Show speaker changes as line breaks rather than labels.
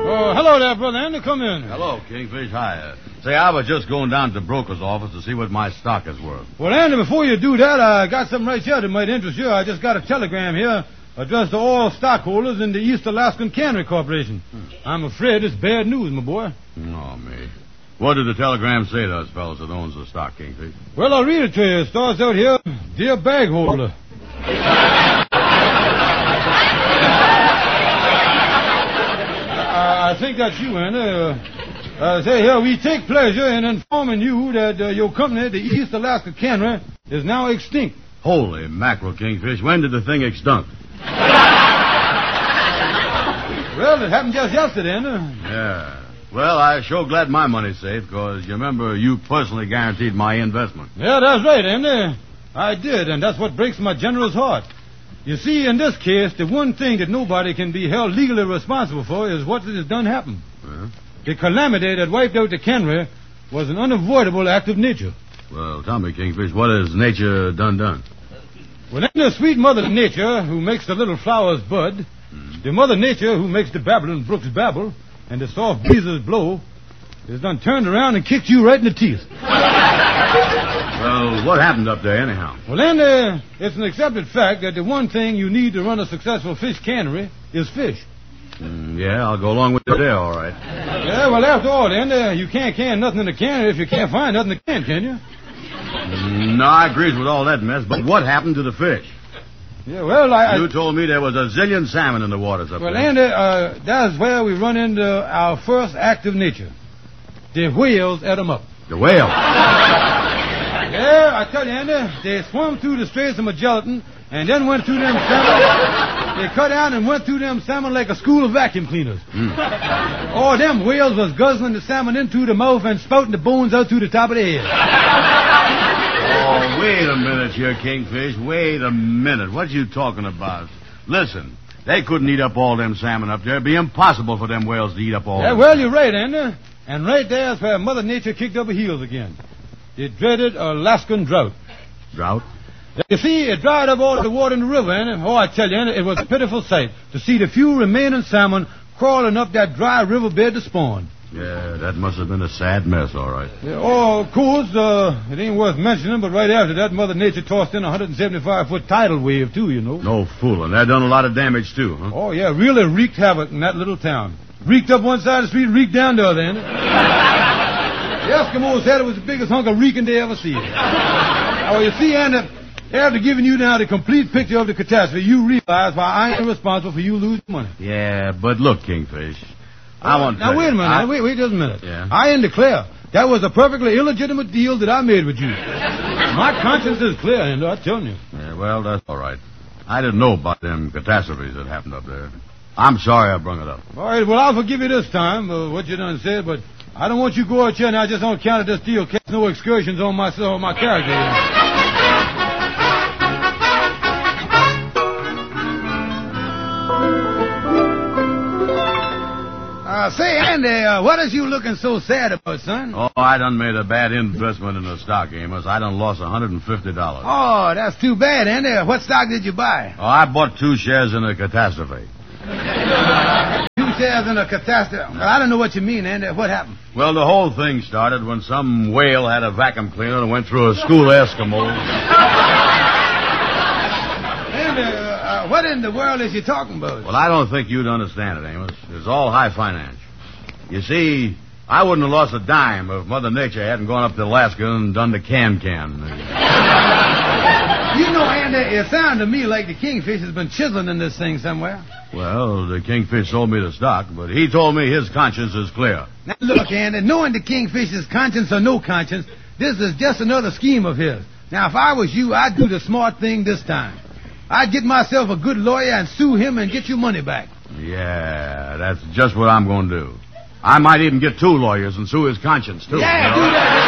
Oh, hello there, Brother Andy. Come in.
Hello, Kingfish. Hi. Say, I was just going down to the broker's office to see what my stock is worth.
Well, Andy, before you do that, I got something right here that might interest you. I just got a telegram here addressed to all stockholders in the East Alaskan Cannery Corporation. I'm afraid it's bad news, my boy.
Oh, me. What did the telegram say to us fellows that owns the stock, Kingfish?
Well, I'll read it to you. It starts out here, Dear Bag Holder. I think that's you, Andy. Say here, we take pleasure in informing you that your company, the East Alaska Cannery, is now extinct.
Holy mackerel, Kingfish. When did the thing extinct?
Well, it happened just yesterday, Andy.
Yeah. Well, I'm sure glad my money's safe, because you remember you personally guaranteed my investment.
Yeah, that's right, Andy. I did, and that's what breaks my general's heart. You see, in this case, the one thing that nobody can be held legally responsible for is what has done happened.
Well?
The calamity that wiped out the cannery was an unavoidable act of nature.
Well, tell me, Kingfish, what has nature done?
Well, then the sweet Mother Nature who makes the little flowers bud, the Mother Nature who makes the babbling brooks babble, and the soft breezes blow, has done turned around and kicked you right in the teeth.
Well, what happened up there, anyhow?
Well, then, it's an accepted fact that the one thing you need to run a successful fish cannery is fish.
Yeah, I'll go along with you there, all right.
Yeah, well, after all, then, you can't can nothing in the cannery if you can't find nothing to can you?
No, I agree with all that mess, but what happened to the fish?
Yeah, well,
You told me there was a zillion salmon in the waters up there.
Well, Andy, that's where we run into our first act of nature. The whales ate them up.
The whale?
Yeah, I tell you, Andy, they swam through the Straits of Magellan and then went through them salmon. They cut out and went through them salmon like a school of vacuum cleaners. All them whales was guzzling the salmon into the mouth and spouting the bones out through the top of the head.
Oh, wait a minute here, Kingfish. Wait a minute. What you talking about? Listen, they couldn't eat up all them salmon up there. It'd be impossible for them whales to eat up all
Yeah,
them.
well, you're right, Andy. And right there's where Mother Nature kicked up her heels again. The dreaded Alaskan drought.
Drought?
You see, it dried up all the water in the river, Andy. Oh, I tell you, Andy, it was a pitiful sight to see the few remaining salmon crawling up that dry riverbed to spawn.
Yeah, that must have been a sad mess, all right.
Yeah, oh, of course, it ain't worth mentioning, but right after that, Mother Nature tossed in a 175-foot tidal wave, too, you know.
No fooling. That done a lot of damage, too, huh?
Oh, yeah, really wreaked havoc in that little town. Reeked up one side of the street, reeked down the other, Andy. The Eskimos said it was the biggest hunk of reeking they ever seen. Oh, you see, Andy, after giving you now the complete picture of the catastrophe, you realize why I ain't responsible for you losing money.
Yeah, but look, Kingfish, I want to...
Now, wait a minute. Wait just a minute.
Yeah?
I declare that was a perfectly illegitimate deal that I made with you. My conscience is clear, Andy, I'm telling you.
Yeah, well, that's all right. I didn't know about them catastrophes that happened up there. I'm sorry I brung it up.
All right, well, I'll forgive you this time, what you done said, but I don't want you to go out here now just on account of this deal. Catch no excursions on my character. Say, Andy, what is you looking so sad about, son?
Oh, I done made a bad investment in the stock, Amos. I done lost $150.
Oh, that's too bad, Andy. What stock did you buy?
Oh, I bought 2 shares in a catastrophe.
2 shares in a catastrophe? Well, I don't know what you mean, Andy. What happened?
Well, the whole thing started when some whale had a vacuum cleaner and went through a school of Eskimos.
Andy, what in the world is you talking about?
Well, I don't think you'd understand it, Amos. It's all high finance. You see, I wouldn't have lost a dime if Mother Nature hadn't gone up to Alaska and done the can-can.
You know, Andy, it sounded to me like the Kingfish has been chiseling in this thing somewhere.
Well, the Kingfish sold me the stock, but he told me his conscience is clear.
Now, look, Andy, knowing the Kingfish's conscience or no conscience, this is just another scheme of his. Now, if I was you, I'd do the smart thing this time. I'd get myself a good lawyer and sue him and get your money back.
Yeah, that's just what I'm going to do. I might even get 2 lawyers and sue his conscience, too.
Yeah, do that.